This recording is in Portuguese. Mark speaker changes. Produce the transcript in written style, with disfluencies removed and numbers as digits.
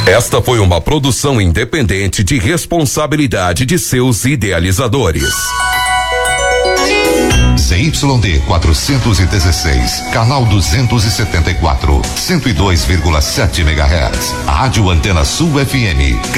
Speaker 1: Esta foi uma produção independente de responsabilidade de seus idealizadores.
Speaker 2: ZYD 416, canal 274, 102,7 MHz. Rádio Antena Sul FM.